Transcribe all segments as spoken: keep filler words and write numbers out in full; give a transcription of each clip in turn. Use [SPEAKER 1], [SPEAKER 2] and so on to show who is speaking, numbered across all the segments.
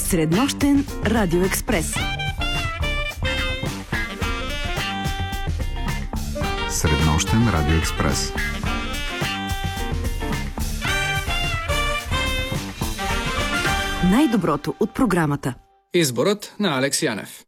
[SPEAKER 1] Среднощен радиоекспрес.
[SPEAKER 2] Среднощен радиоекспрес.
[SPEAKER 1] Най-доброто от програмата.
[SPEAKER 3] Изборът на Алекс Янев.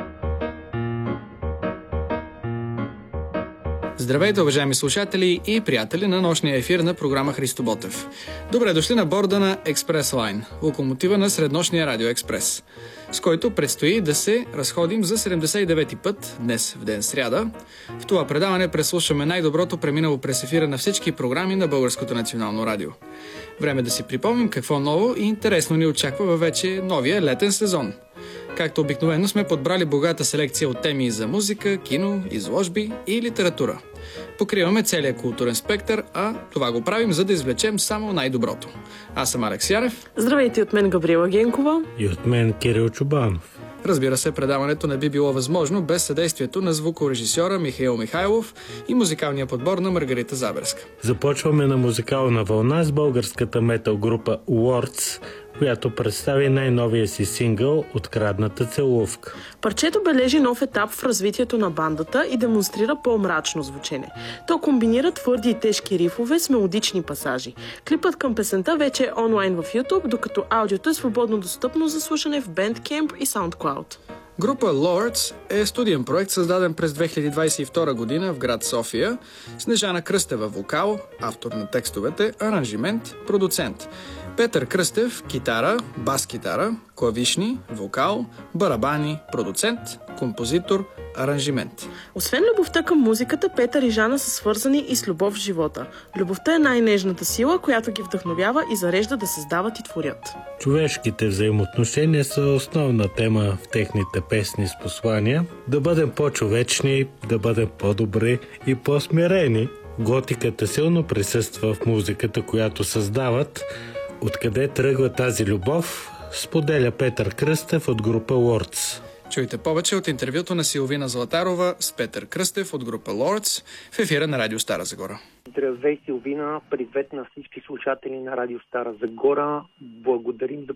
[SPEAKER 3] Здравейте, уважаеми слушатели и приятели на нощния ефир на програма Христо Ботев. Добре дошли на борда на Експрес Лайн, локомотива на Среднощния радиоекспрес, с който предстои да се разходим за седемдесет и девети път днес в ден сряда. В това предаване преслушваме най-доброто преминало през ефира на всички програми на Българското национално радио. Време да си припомним какво ново и интересно ни очаква във вече новия летен сезон. Както обикновено сме подбрали богата селекция от теми за музика, кино, изложби и литература. Покриваме целия културен спектър, а това го правим, за да извлечем само най-доброто. Аз съм Алекс Янев.
[SPEAKER 4] Здравейте от мен, Габриела Генкова.
[SPEAKER 5] И от мен, Кирил Чубанов.
[SPEAKER 3] Разбира се, предаването не би било възможно без съдействието на звукорежисьора Михаил Михайлов и музикалния подбор на Маргарита Заберска.
[SPEAKER 5] Започваме на музикална вълна с българската метал група Words, която представи най-новия си сингъл "Открадната целувка".
[SPEAKER 4] Парчето бележи нов етап в развитието на бандата и демонстрира по-мрачно звучене. То комбинира твърди и тежки рифове с мелодични пасажи. Клипът към песента вече е онлайн в YouTube, докато аудиото е свободно достъпно за слушане в Bandcamp и SoundCloud.
[SPEAKER 3] Група Lords е студиен проект, създаден през две хиляди двадесет и втора година в град София. Снежана Кръстева вокал, автор на текстовете, аранжимент, продуцент. Петър Кръстев китара, бас-китара, клавишни, вокал, барабани, продуцент, композитор, аранжимент.
[SPEAKER 4] Освен любовта към музиката, Петър и Жана са свързани и с любов в живота. Любовта е най-нежната сила, която ги вдъхновява и зарежда да създават и творят.
[SPEAKER 5] Човешките взаимоотношения са основна тема в техните песни с послания. Да бъдем по-човечни, да бъдем по-добри и по-смирени. Готиката силно присъства в музиката, която създават. Откъде тръгва тази любов, споделя Петър Кръстев от група Lords.
[SPEAKER 3] Чуйте повече от интервюто на Силвина Златарова с Петър Кръстев от група Lords в ефира на Радио Стара Загора.
[SPEAKER 6] Здравей, Силвина! Привет на всички слушатели на Радио Стара Загора. Благодарим за